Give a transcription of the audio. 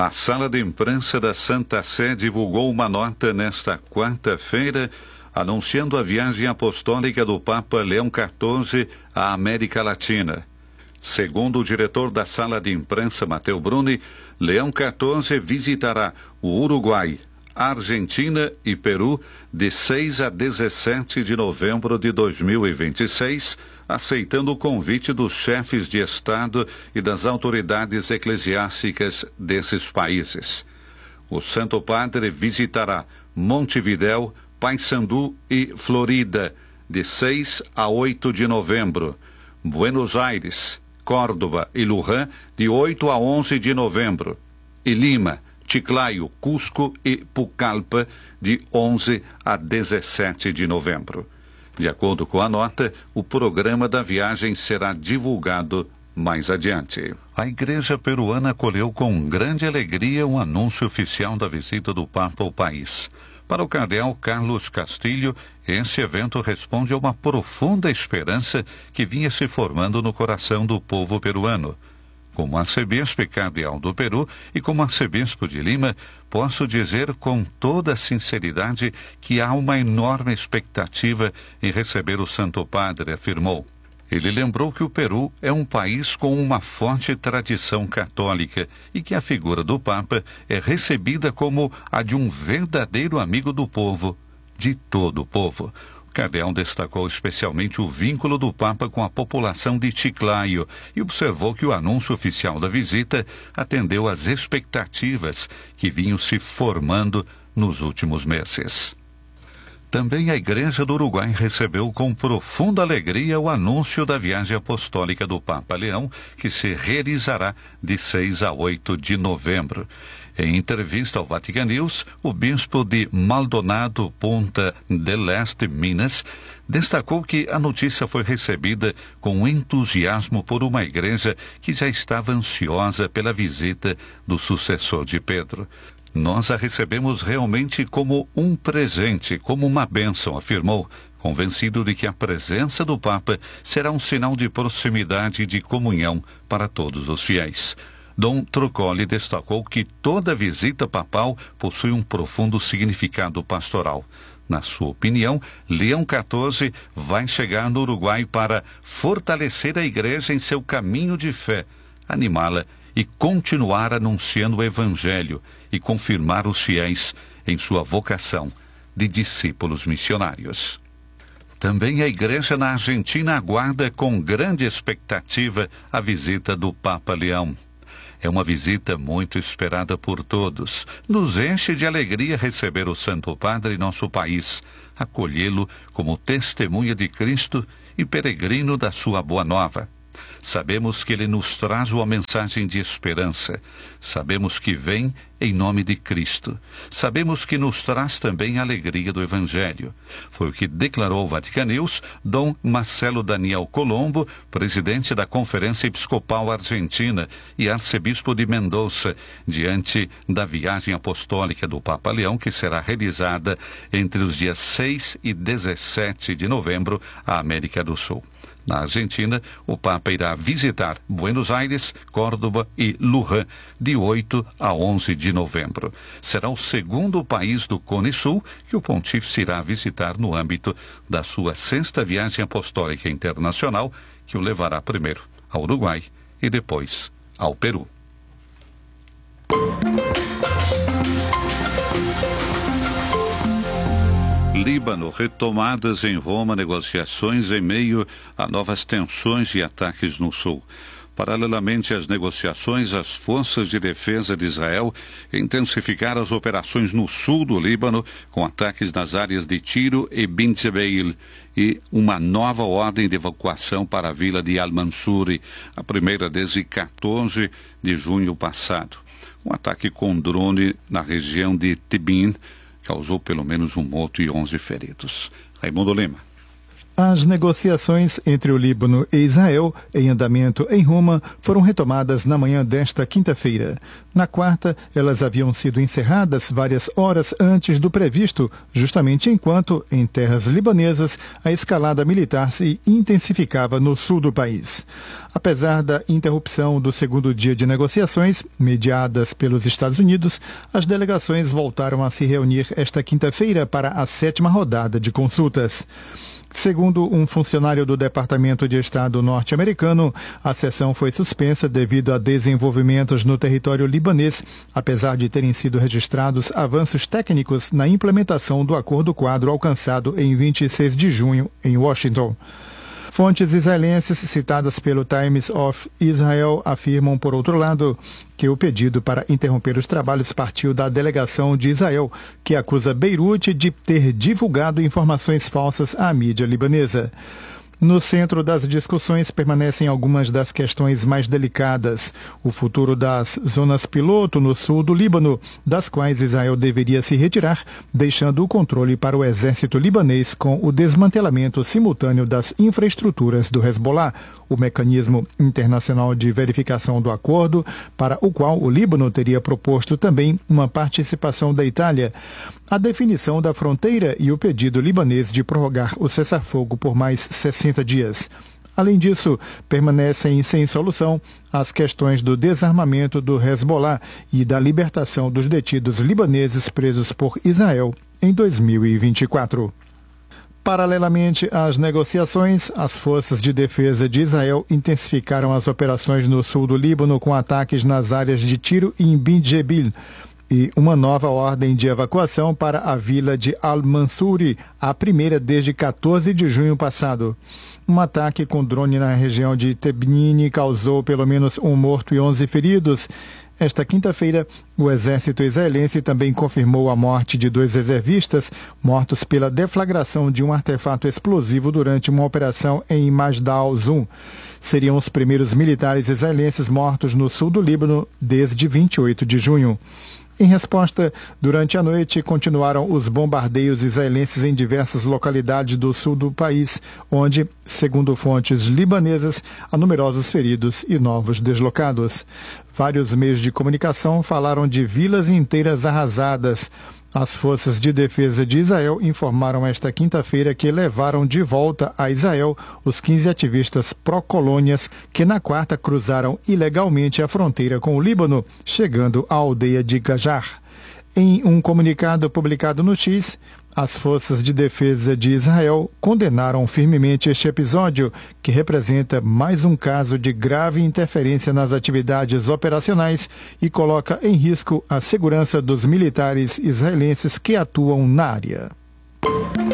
A sala de imprensa da Santa Sé divulgou uma nota nesta quarta-feira anunciando a viagem apostólica do Papa Leão XIV à América Latina. Segundo o diretor da sala de imprensa, Matteo Bruni, Leão XIV visitará o Uruguai, Argentina e Peru de 6 a 17 de novembro de 2026, aceitando o convite dos chefes de Estado e das autoridades eclesiásticas desses países. O Santo Padre visitará Montevidéu, Paissandu e Florida de 6 a 8 de novembro, Buenos Aires, Córdoba e Luján de 8 a 11 de novembro, e Lima, Chiclayo, Cusco e Pucallpa de 11 a 17 de novembro. De acordo com a nota, o programa da viagem será divulgado mais adiante. A Igreja peruana acolheu com grande alegria o anúncio oficial da visita do Papa ao país. Para o cardeal Carlos Castilho, esse evento responde a uma profunda esperança que vinha se formando no coração do povo peruano. Como arcebispo e cardeal do Peru e como arcebispo de Lima, posso dizer com toda sinceridade que há uma enorme expectativa em receber o Santo Padre, afirmou. Ele lembrou que o Peru é um país com uma forte tradição católica e que a figura do Papa é recebida como a de um verdadeiro amigo do povo, de todo o povo. O cardeal destacou especialmente o vínculo do Papa com a população de Chiclayo e observou que o anúncio oficial da visita atendeu às expectativas que vinham se formando nos últimos meses. Também a Igreja do Uruguai recebeu com profunda alegria o anúncio da viagem apostólica do Papa Leão, que se realizará de 6 a 8 de novembro. Em entrevista ao Vatican News, o bispo de Maldonado, Punta del Este, Minas, destacou que a notícia foi recebida com entusiasmo por uma igreja que já estava ansiosa pela visita do sucessor de Pedro. Nós a recebemos realmente como um presente, como uma bênção, afirmou, convencido de que a presença do Papa será um sinal de proximidade e de comunhão para todos os fiéis. Dom Truccoli destacou que toda visita papal possui um profundo significado pastoral. Na sua opinião, Leão XIV vai chegar no Uruguai para fortalecer a Igreja em seu caminho de fé, animá-la e continuar anunciando o Evangelho e confirmar os fiéis em sua vocação de discípulos missionários. Também a Igreja na Argentina aguarda com grande expectativa a visita do Papa Leão. É uma visita muito esperada por todos. Nos enche de alegria receber o Santo Padre em nosso país, acolhê-lo como testemunha de Cristo e peregrino da sua boa nova. Sabemos que ele nos traz uma mensagem de esperança. Sabemos que vem em nome de Cristo. Sabemos que nos traz também a alegria do Evangelho. Foi o que declarou o Vatican News Dom Marcelo Daniel Colombo, presidente da Conferência Episcopal Argentina e arcebispo de Mendoza, diante da viagem apostólica do Papa Leão, que será realizada entre os dias 6 e 17 de novembro à América do Sul. Na Argentina, o Papa irá visitar Buenos Aires, Córdoba e Luján de 8 a 11 de novembro. Será o segundo país do Cone Sul que o pontífice irá visitar no âmbito da sua 6ª viagem apostólica internacional, que o levará primeiro ao Uruguai e depois ao Peru. Líbano, retomadas em Roma negociações em meio a novas tensões e ataques no sul. Paralelamente às negociações, as forças de defesa de Israel intensificaram as operações no sul do Líbano, com ataques nas áreas de Tiro e Bint Jbeil, e uma nova ordem de evacuação para a vila de Al-Mansuri, a primeira desde 14 de junho passado. Um ataque com drone na região de Tibin causou pelo menos um morto e 11 feridos. Raimundo Lima. As negociações entre o Líbano e Israel, em andamento em Roma, foram retomadas na manhã desta quinta-feira. Na quarta, elas haviam sido encerradas várias horas antes do previsto, justamente enquanto, em terras libanesas, a escalada militar se intensificava no sul do país. Apesar da interrupção do segundo dia de negociações, mediadas pelos Estados Unidos, as delegações voltaram a se reunir esta quinta-feira para a 7ª rodada de consultas. Segundo um funcionário do Departamento de Estado norte-americano, a sessão foi suspensa devido a desenvolvimentos no território libanês, apesar de terem sido registrados avanços técnicos na implementação do acordo quadro alcançado em 26 de junho em Washington. Fontes israelenses citadas pelo Times of Israel afirmam, por outro lado, que o pedido para interromper os trabalhos partiu da delegação de Israel, que acusa Beirute de ter divulgado informações falsas à mídia libanesa. No centro das discussões permanecem algumas das questões mais delicadas. O futuro das zonas piloto no sul do Líbano, das quais Israel deveria se retirar, deixando o controle para o exército libanês com o desmantelamento simultâneo das infraestruturas do Hezbollah, o mecanismo internacional de verificação do acordo, para o qual o Líbano teria proposto também uma participação da Itália, a definição da fronteira e o pedido libanês de prorrogar o cessar-fogo por mais 60 dias. Além disso, permanecem sem solução as questões do desarmamento do Hezbollah e da libertação dos detidos libaneses presos por Israel em 2024. Paralelamente às negociações, as forças de defesa de Israel intensificaram as operações no sul do Líbano com ataques nas áreas de Tiro e Bin Jebil, e uma nova ordem de evacuação para a vila de Al-Mansuri, a primeira desde 14 de junho passado. Um ataque com drone na região de Tebnine causou pelo menos um morto e 11 feridos. Esta quinta-feira, o exército israelense também confirmou a morte de 2 reservistas mortos pela deflagração de um artefato explosivo durante uma operação em Majdal Zum. Seriam os primeiros militares israelenses mortos no sul do Líbano desde 28 de junho. Em resposta, durante a noite, continuaram os bombardeios israelenses em diversas localidades do sul do país, onde, segundo fontes libanesas, há numerosos feridos e novos deslocados. Vários meios de comunicação falaram de vilas inteiras arrasadas. As forças de defesa de Israel informaram esta quinta-feira que levaram de volta a Israel os 15 ativistas pró-colônias que na quarta cruzaram ilegalmente a fronteira com o Líbano, chegando à aldeia de Gajar. Em um comunicado publicado no X, as forças de defesa de Israel condenaram firmemente este episódio, que representa mais um caso de grave interferência nas atividades operacionais e coloca em risco a segurança dos militares israelenses que atuam na área.